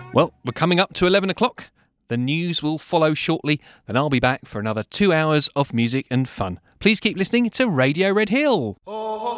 Well, we're coming up to 11 o'clock. The news will follow shortly, then I'll be back for another 2 hours of music and fun. Please keep listening to Radio Red Hill.